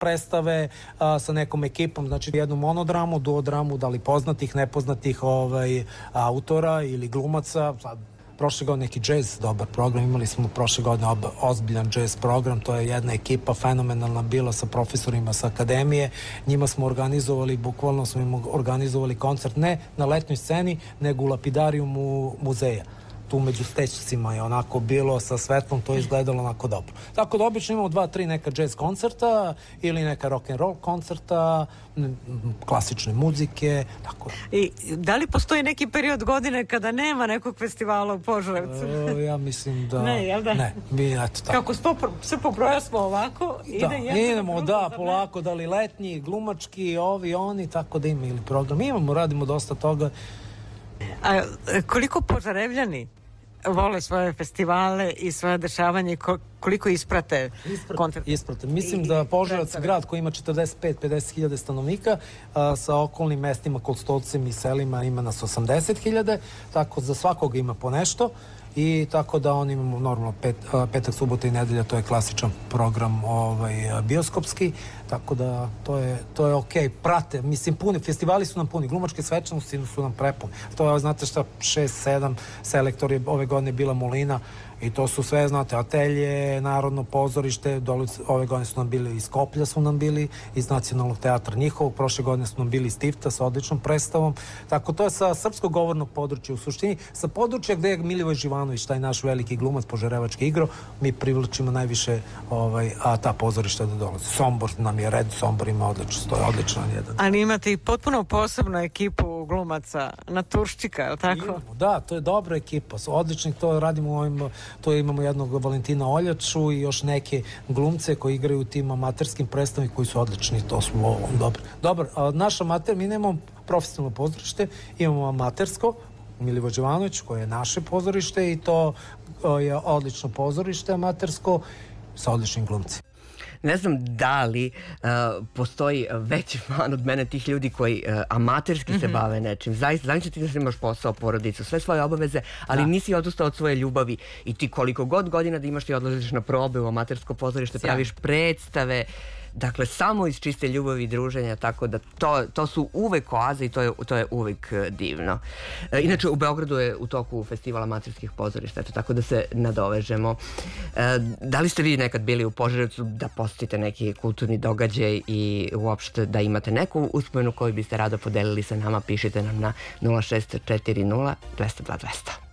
predstave sa nekom ekipom, znači jednu monodramu, duodramu, da li poznatih, nepoznatih autora ili glumaca. Prošle godine neki džez, dobar program, imali smo prošle godine ozbiljan džez program, to je jedna ekipa fenomenalna bila sa profesorima sa akademije, njima smo organizovali, bukvalno smo im organizovali koncert ne na letnjoj sceni, nego u lapidarijumu muzeja. Tu među stećcima je onako bilo sa svetlom, to je izgledalo onako dobro. Tako da obično imamo 2-3 neka jazz koncerta ili neka rock and roll koncerta, klasične muzike, tako da. I da li postoji neki period godine kada nema nekog festivala u Požarevcu? Ja mislim da... Ne, jel da? Ne, mi eto tako. Kako sve pobrojasmo ovako, idemo, polako, da li letnji, glumački, ovi, oni, tako da ima ili program. Imamo, radimo dosta toga. A koliko Požarevljani vole svoje festivale i svoje dešavanje i koliko isprate koncerte? Isprate. Mislim da Požarevac, grad koji ima 45-50 hiljada stanovnika, sa okolnim mestima, Kostolcem i selima ima nas 80 hiljade, tako za svakog ima po nešto. I tako da on imamo normalno petak, subota i nedelja, to je klasičan program bioskopski, tako da to je okej, prate, mislim puni, festivali su nam puni, glumačke svečanosti su nam prepuni, to je, znate šta, 6-7 selektori, ove godine bila Molina i to su sve, znate, Atelje, Narodno pozorište, dole, ove godine su nam bili iz Skoplja, su nam bili iz Nacionalnog teatra njihovog, prošle godine su nam bili iz Tifta sa odličnom predstavom, tako to je sa srpskog govornog područja u suštini, sa područja gde je Milivoj Živanović, taj naš veliki glumac požarevački igrao, mi privlačimo najviše ta pozorišta da dolaze. Sombor nam je red, Sombor ima odličan jedan. Ali imate i potpuno posebnu ekipu glumaca, Naturščika, je li tako? Da, to je dobra ekipa, odlični, to radimo to imamo jednog Valentina Oljaču i još neke glumce koji igraju u tim amaterskim predstavima koji su odlični, to smo dobri. Dobar, naš amater, mi nemamo profesionalno pozorište, imamo amatersko, Milivoj Đevanović, koje je naše pozorište i to je odlično pozorište amatersko sa odličnim glumcima. Ne znam da li postoji veći fan od mene tih ljudi koji amaterski se bave nečim. Zaista, ti da imaš posao, porodicu, sve svoje obaveze, ali nisi odustao od svoje ljubavi i ti koliko god godina da imaš ti odlaziš na probe u amatersko pozorište, praviš predstave, dakle samo iz čiste ljubavi i druženja, tako da to su uvek oaze i to je uvek divno. Inače u Beogradu je u toku festival amaterskih pozorišta, tako da se nadovežemo. Da li ste vi nekad bili u Požarevcu da posetite neki kulturni događaj i uopšte da imate neku uspomenu koju biste rado podelili sa nama? Pišite nam na 0640 202 200.